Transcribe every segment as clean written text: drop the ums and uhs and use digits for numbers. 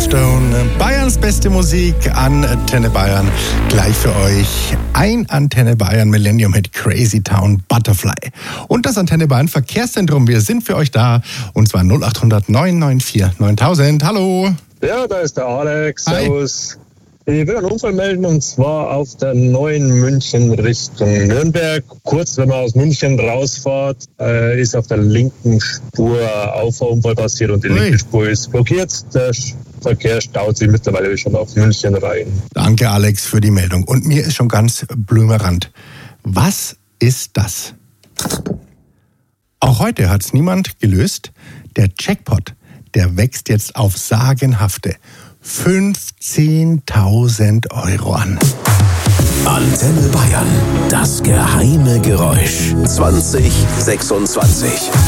Stone. Bayerns beste Musik, Antenne Bayern. Gleich für euch ein Antenne Bayern Millennium Hit Crazy Town Butterfly. Und das Antenne Bayern Verkehrszentrum. Wir sind für euch da. Und zwar 0800 994 9000. Hallo. Ja, da ist der Alex. Hi. Servus. Ich will einen Unfall melden, und zwar auf der neuen München Richtung Nürnberg. Kurz, wenn man aus München rausfährt, ist auf der linken Spur Auffahrunfall passiert und die linke Spur ist blockiert. Der Verkehr staut sich mittlerweile schon auf München rein. Danke, Alex, für die Meldung. Und mir ist schon ganz blümerant. Was ist das? Auch heute hat es niemand gelöst. Der Jackpot, der wächst jetzt auf sagenhafte 15.000 Euro an. Antenne Bayern, das geheime Geräusch 2026.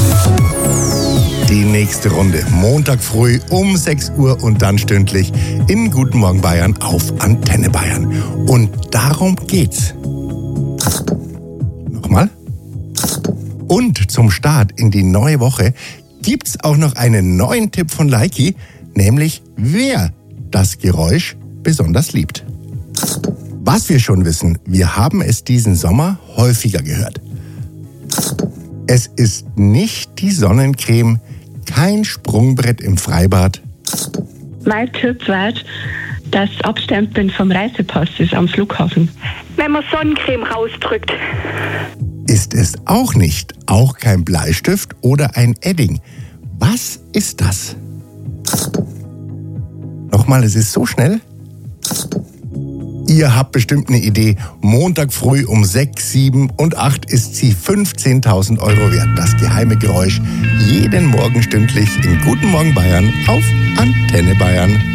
Die nächste Runde, Montag früh um 6 Uhr und dann stündlich in Guten Morgen Bayern auf Antenne Bayern. Und darum geht's. Nochmal. Und zum Start in die neue Woche gibt's auch noch einen neuen Tipp von Leiki, nämlich wer das Geräusch besonders liebt. Was wir schon wissen, wir haben es diesen Sommer häufiger gehört. Es ist nicht die Sonnencreme, kein Sprungbrett im Freibad. Mein Tipp wäre das Abstempeln vom Reisepasses am Flughafen. Wenn man Sonnencreme rausdrückt. Ist es auch nicht, auch kein Bleistift oder ein Edding. Was ist das? Nochmal, es ist so schnell. Ihr habt bestimmt eine Idee. Montag früh um 6, 7 und 8 ist sie 15.000 Euro wert. Das geheime Geräusch. Jeden Morgen stündlich in Guten Morgen Bayern auf Antenne Bayern.